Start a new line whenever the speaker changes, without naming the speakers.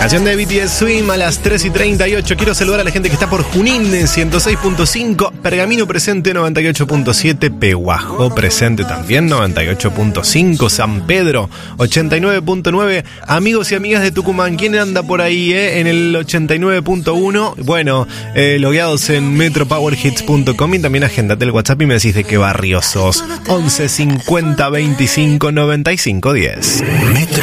Canción de BTS Swim a las 3:38. Quiero saludar a la gente que está por Junín en 106.5, Pergamino presente 98.7, Pehuajó presente también 98.5, San Pedro 89.9, amigos y amigas de Tucumán, ¿quién anda por ahí en el 89.1? Bueno, logueados en metropowerhits.com y también agendate el WhatsApp y me decís de qué barrio sos. 11 50 25 95 10.